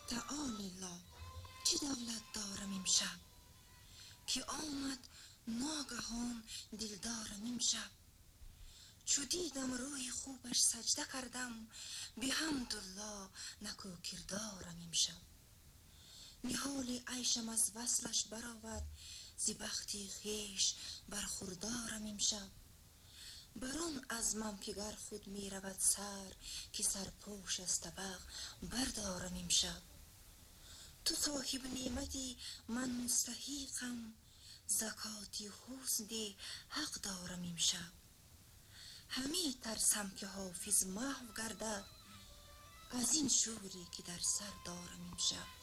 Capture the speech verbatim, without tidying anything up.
تعال الله، چه دولت دارم امشب، که آمد ناگهان دلدارم امشب. چو دیدم روی خوبش سجده کردم، بحمدالله نکو کردارم امشب. نهال عیشم از وصلش برآورد، ز بخت خویش برخوردارم امشب. بر آن عزمم که گر خود می رود سر، که سرپوش از طبق بردارم امشب. تو صاحب نعمتی من مستحقم، زکات حسن حق دارم امشب. همی ترسم که حافظ محو گردد، از این شوری که در سر دارم امشب.